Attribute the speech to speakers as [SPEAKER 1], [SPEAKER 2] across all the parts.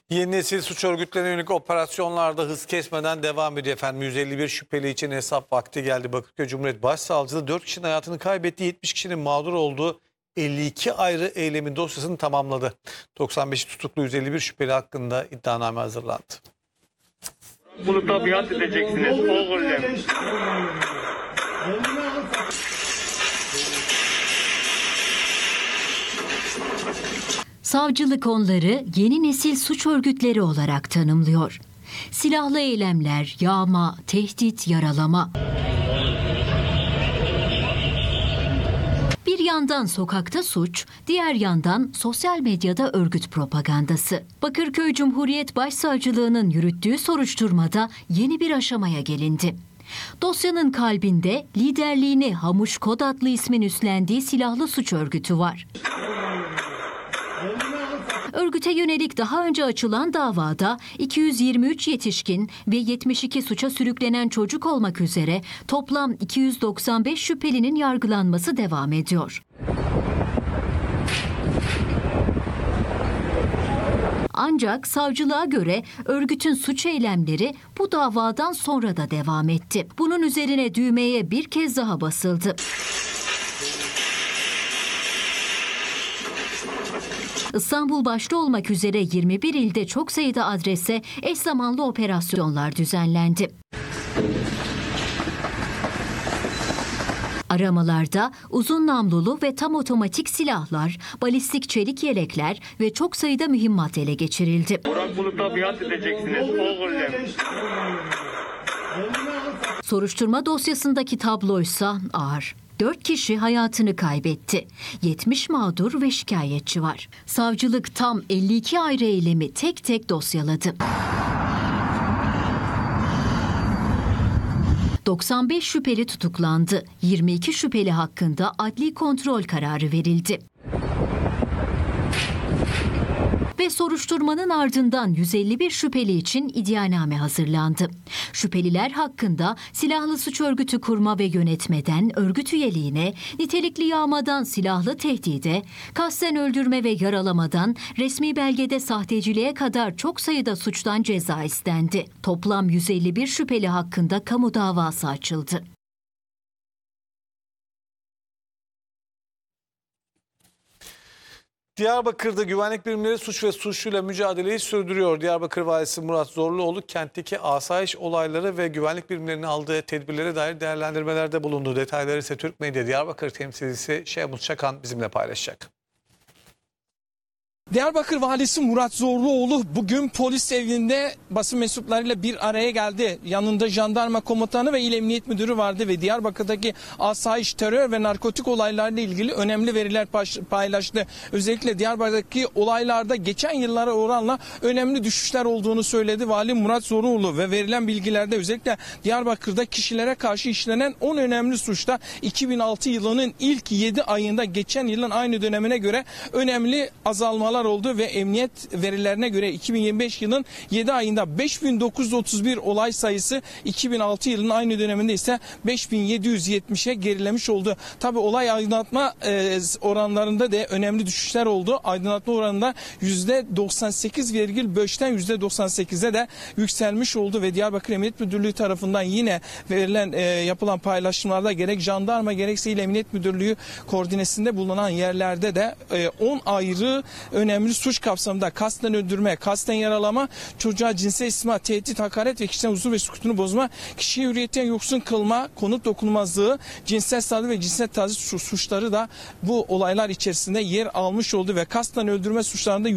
[SPEAKER 1] Yeni nesil suç örgütlerine yönelik operasyonlarda hız kesmeden devam ediyor efendim. 151 şüpheli için hesap vakti geldi. Bakırköy Cumhuriyet Başsavcılığı 4 kişinin hayatını kaybettiği, 70 kişinin mağdur olduğu 52 ayrı eylemin dosyasını tamamladı. 95 tutuklu 151 şüpheli hakkında iddianame hazırlandı.
[SPEAKER 2] Bunu tabiat edeceksiniz oğlum.
[SPEAKER 3] Savcılık onları yeni nesil suç örgütleri olarak tanımlıyor. Silahlı eylemler, yağma, tehdit, yaralama. Bir yandan sokakta suç, diğer yandan sosyal medyada örgüt propagandası. Bakırköy Cumhuriyet Başsavcılığı'nın yürüttüğü soruşturmada yeni bir aşamaya gelindi. Dosyanın kalbinde liderliğini Hamuş Kod adlı ismin üstlendiği silahlı suç örgütü var. Örgüte yönelik daha önce açılan davada 223 yetişkin ve 72 suça sürüklenen çocuk olmak üzere toplam 295 şüphelinin yargılanması devam ediyor. Ancak savcılığa göre örgütün suç eylemleri bu davadan sonra da devam etti. Bunun üzerine düğmeye bir kez daha basıldı. İstanbul başta olmak üzere 21 ilde çok sayıda adrese eş zamanlı operasyonlar düzenlendi. Aramalarda uzun namlulu ve tam otomatik silahlar, balistik çelik yelekler ve çok sayıda mühimmat ele geçirildi.
[SPEAKER 2] Bunu tabiat edeceksiniz oğlum.
[SPEAKER 3] Soruşturma dosyasındaki tabloysa ağır. 4 kişi hayatını kaybetti. 70 mağdur ve şikayetçi var. Savcılık tam 52 ayrı eylemi tek tek dosyaladı. 95 şüpheli tutuklandı. 22 şüpheli hakkında adli kontrol kararı verildi. Ve soruşturmanın ardından 151 şüpheli için iddianame hazırlandı. Şüpheliler hakkında silahlı suç örgütü kurma ve yönetmeden örgüt üyeliğine, nitelikli yağmadan silahlı tehdide, kasten öldürme ve yaralamadan resmi belgede sahteciliğe kadar çok sayıda suçtan ceza istendi. Toplam 151 şüpheli hakkında kamu davası açıldı.
[SPEAKER 1] Diyarbakır'da güvenlik birimleri suç ve suçluyla mücadeleyi sürdürüyor. Diyarbakır Valisi Murat Zorluoğlu kentteki asayiş olayları ve güvenlik birimlerinin aldığı tedbirlere dair değerlendirmelerde bulundu. Detayları ise Türk Medya Diyarbakır temsilcisi Şehmuz Çakan bizimle paylaşacak.
[SPEAKER 4] Diyarbakır Valisi Murat Zorluoğlu bugün polis evinde basın mensuplarıyla bir araya geldi. Yanında jandarma komutanı ve il emniyet müdürü vardı ve Diyarbakır'daki asayiş, terör ve narkotik olaylarla ilgili önemli veriler paylaştı. Özellikle Diyarbakır'daki olaylarda geçen yıllara oranla önemli düşüşler olduğunu söyledi Vali Murat Zorluoğlu ve verilen bilgilerde özellikle Diyarbakır'da kişilere karşı işlenen 10 önemli suçta 2006 yılının ilk 7 ayında geçen yılın aynı dönemine göre önemli azalmalar oldu ve emniyet verilerine göre 2025 yılın 7 ayında 5931 olay sayısı 2006 yılının aynı döneminde ise 5770'e gerilemiş oldu. Tabi olay aydınlatma oranlarında da önemli düşüşler oldu. Aydınlatma oranında %98,5'ten %98'e de yükselmiş oldu ve Diyarbakır Emniyet Müdürlüğü tarafından yine verilen yapılan paylaşımlarda gerek jandarma gerekse il Emniyet Müdürlüğü koordinesinde bulunan yerlerde de 10 ayrı önemli suç kapsamında kasten öldürme, kasten yaralama, çocuğa cinsel istismar, tehdit, hakaret ve kişinin huzur ve sükûnunu bozma, kişiyi hürriyetten yoksun kılma, konut dokunulmazlığı, cinsel saldırı ve cinsel taciz suçları da bu olaylar içerisinde yer almış oldu ve kasten öldürme suçlarında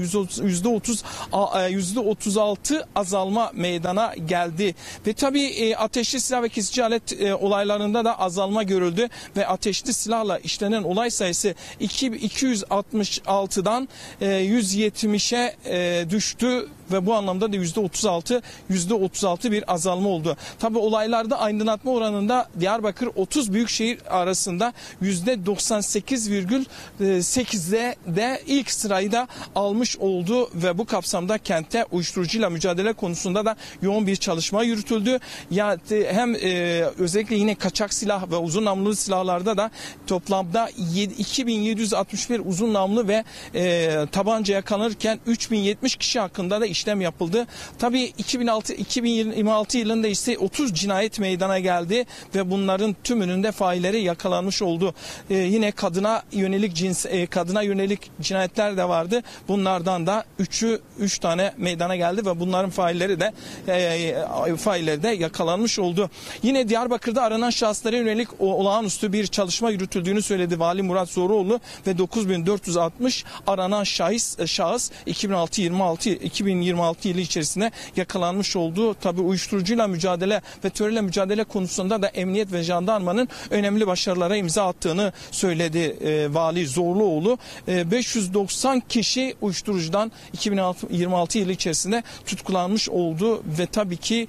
[SPEAKER 4] %36 azalma meydana geldi. Ve tabii ateşli silah ve kesici alet olaylarında da azalma görüldü ve ateşli silahla işlenen olay sayısı 266'dan 170'e düştü ve bu anlamda da %36 bir azalma oldu. Tabi olaylarda aydınlatma oranında Diyarbakır 30 büyükşehir arasında %98,8'de de ilk sırayı da almış oldu ve bu kapsamda kentte uyuşturucuyla mücadele konusunda da yoğun bir çalışma yürütüldü. Yani hem özellikle yine kaçak silah ve uzun namlulu silahlarda da toplamda 2761 uzun namlu ve tabanca yakalanırken 3070 kişi hakkında da işlem yapıldı. Tabii 2026 yılında ise 30 cinayet meydana geldi ve bunların tümünün de failleri yakalanmış oldu. Yine kadına yönelik cinayetler de vardı. Bunlardan da 3 tane meydana geldi ve bunların failleri de yakalanmış oldu. Yine Diyarbakır'da aranan şahıslara yönelik olağanüstü bir çalışma yürütüldüğünü söyledi Vali Murat Zoruoğlu ve 9460 aranan şahıs 2026 yılı içerisinde yakalanmış oldu. Tabii uyuşturucuyla mücadele ve terörle mücadele konusunda da emniyet ve jandarmanın önemli başarılara imza attığını söyledi Vali Zorluoğlu. 590 kişi uyuşturucudan 2026 yılı içerisinde tutuklanmış oldu ve tabii ki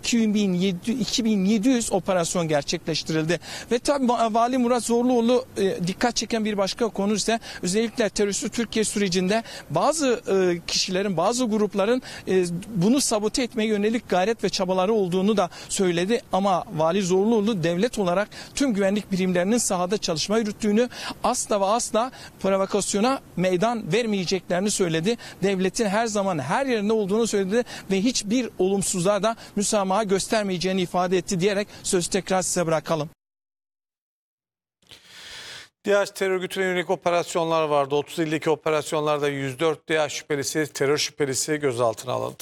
[SPEAKER 4] 2700 operasyon gerçekleştirildi. Ve tabii Vali Murat Zorluoğlu dikkat çeken bir başka konu ise özellikle terörsüz Türkiye sürecinde bazı kişilerin, bazı grupların bunu sabote etmeye yönelik gayret ve çabaları olduğunu da söyledi. Ama Vali Zorluoğlu devlet olarak tüm güvenlik birimlerinin sahada çalışma yürüttüğünü, asla ve asla provokasyona meydan vermeyeceklerini söyledi. Devletin her zaman her yerinde olduğunu söyledi ve hiçbir olumsuzluğa da müsamaha göstermeyeceğini ifade etti diyerek sözü tekrar size bırakalım.
[SPEAKER 1] DAEŞ terör örgütüne yönelik operasyonlar vardı. 30 ildeki operasyonlarda 104 DAEŞ şüphelisi, terör şüphelisi gözaltına alındı.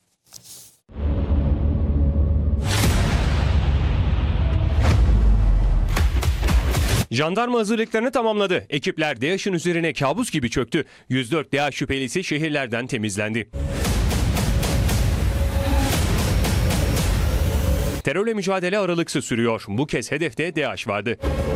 [SPEAKER 5] Jandarma hazırlıklarını tamamladı. Ekipler DAEŞ'in üzerine kabus gibi çöktü. 104 DAEŞ şüphelisi şehirlerden temizlendi. Terörle mücadele aralıksız sürüyor. Bu kez hedefte DAEŞ vardı.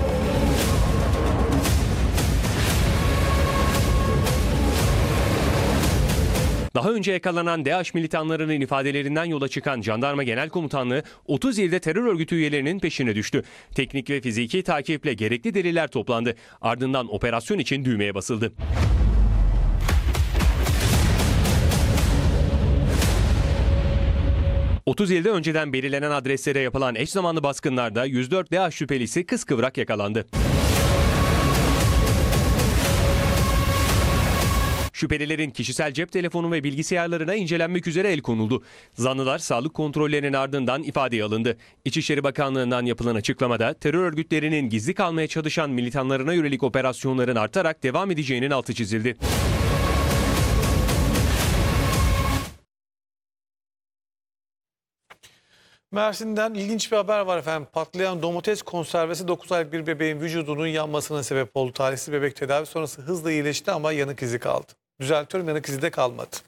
[SPEAKER 5] Daha önce yakalanan DAEŞ militanlarının ifadelerinden yola çıkan Jandarma Genel Komutanlığı 30 ilde terör örgütü üyelerinin peşine düştü. Teknik ve fiziki takiple gerekli deliller toplandı. Ardından operasyon için düğmeye basıldı. ...30 ilde önceden belirlenen adreslere yapılan eş zamanlı baskınlarda 104 DAEŞ şüphelisi kıskıvrak yakalandı. Şüphelilerin kişisel cep telefonu ve bilgisayarlarına incelenmek üzere el konuldu. Zanlılar sağlık kontrollerinin ardından ifadeye alındı. İçişleri Bakanlığı'ndan yapılan açıklamada terör örgütlerinin gizli kalmaya çalışan militanlarına yönelik operasyonların artarak devam edeceğinin altı çizildi.
[SPEAKER 1] Mersin'den ilginç bir haber var efendim. Patlayan domates konservesi 9 aylık bir bebeğin vücudunun yanmasına sebep oldu. Talihsiz bebek tedavi sonrası hızla iyileşti ama yanık izi kaldı. Düzeltiyorum, yanık izi de kalmadı.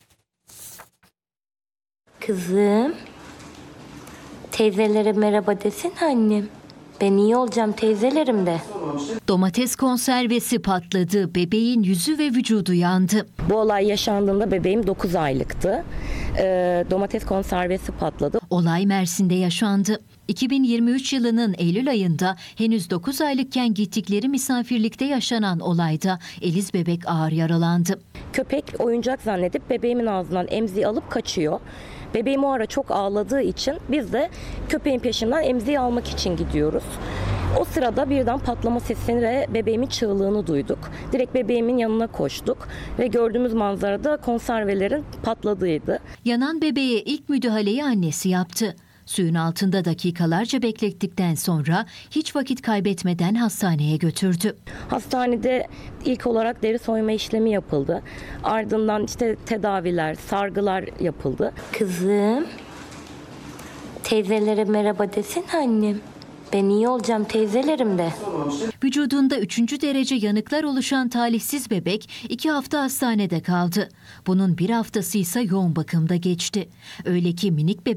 [SPEAKER 6] Kızım, teyzelere merhaba desene annem. Ben iyi olacağım teyzelerim de.
[SPEAKER 3] Domates konservesi patladı. Bebeğin yüzü ve vücudu yandı.
[SPEAKER 6] Bu olay yaşandığında bebeğim 9 aylıktı. Domates konservesi patladı.
[SPEAKER 3] Olay Mersin'de yaşandı. 2023 yılının Eylül ayında henüz 9 aylıkken gittikleri misafirlikte yaşanan olayda Eliz bebek ağır yaralandı.
[SPEAKER 6] Köpek oyuncak zannedip bebeğimin ağzından emziği alıp kaçıyor. Bebeğim o ara çok ağladığı için biz de köpeğin peşinden emziği almak için gidiyoruz. O sırada birden patlama sesini ve bebeğimin çığlığını duyduk. Direkt bebeğimin yanına koştuk ve gördüğümüz manzarada konservelerin patladığıydı.
[SPEAKER 3] Yanan bebeğe ilk müdahaleyi annesi yaptı. Suyun altında dakikalarca beklettikten sonra hiç vakit kaybetmeden hastaneye götürdü.
[SPEAKER 6] Hastanede ilk olarak deri soyma işlemi yapıldı. Ardından tedaviler, sargılar yapıldı. Kızım, teyzelere merhaba desene annem. Ben iyi olacağım teyzelerim de.
[SPEAKER 3] Vücudunda 3. derece yanıklar oluşan talihsiz bebek 2 hafta hastanede kaldı. Bunun 1 haftası ise yoğun bakımda geçti. Öyle ki minik bebek